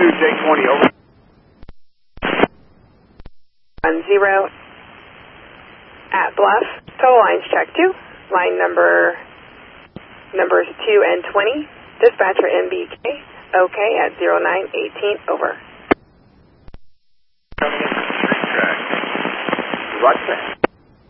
J20, over. 10 at Bluff. Total lines check 2. Line numbers 2 and 20. Dispatcher MBK. Okay at 0918, over. Roger that.